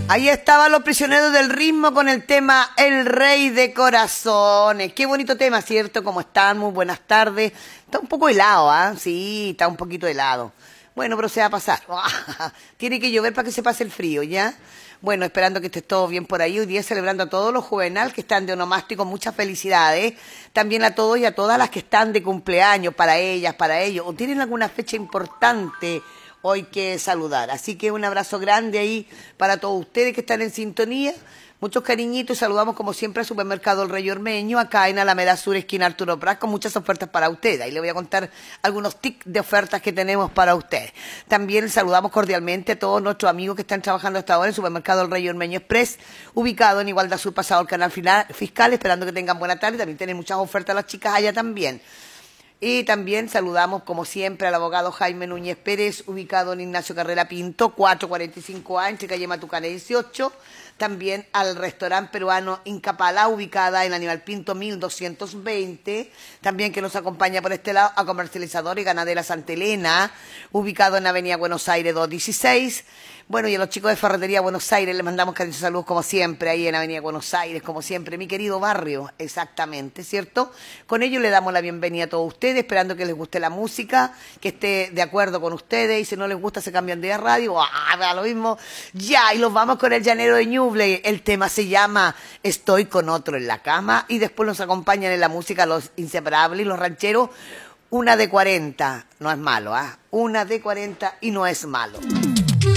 Ahí estaban los prisioneros del ritmo con el tema El Rey de Corazones. Qué bonito tema, ¿cierto? ¿Cómo están? Muy buenas tardes. Está un poco helado, ¿ah? Sí, está un poquito helado. Bueno, pero se va a pasar. Tiene que llover para que se pase el frío, ¿ya? Bueno, esperando que esté todo bien por ahí. Hoy día celebrando a todos los juvenal que están de onomástico. Muchas felicidades. También a todos y a todas las que están de cumpleaños, para ellas, para ellos. O tienen alguna fecha importante hoy que saludar. Así que un abrazo grande ahí para todos ustedes que están en sintonía. Muchos cariñitos y saludamos como siempre al Supermercado El Rey Ormeño, acá en Alameda Sur, esquina Arturo Prat, con muchas ofertas para ustedes. Ahí les voy a contar algunos tics de ofertas que tenemos para ustedes. También saludamos cordialmente a todos nuestros amigos que están trabajando hasta ahora en el Supermercado El Rey Ormeño Express, ubicado en Igualdad Sur, pasado el canal fiscal, esperando que tengan buena tarde. También tienen muchas ofertas las chicas allá también. Y también saludamos, como siempre, al abogado Jaime Núñez Pérez, ubicado en Ignacio Carrera Pinto, 445A, entre calle Matucana 18. También al restaurante peruano Incapala, ubicada en Aníbal Pinto 1220. También que nos acompaña por este lado a Comercializador y Ganadera Santa Elena, ubicado en Avenida Buenos Aires 216. Bueno, y a los chicos de Ferretería Buenos Aires les mandamos cariñosos saludos como siempre, ahí en Avenida Buenos Aires, como siempre, mi querido barrio, exactamente, ¿cierto? Con ello le damos la bienvenida a todos ustedes, esperando que les guste la música, que esté de acuerdo con ustedes, y si no les gusta se cambian de radio, da lo mismo, ya, y los vamos con el llanero de Ñuble. El tema se llama Estoy con otro en la cama, y después nos acompañan en la música los inseparables y los rancheros. Una de 40, no es malo, ¿ah? Una de 40 y no es malo.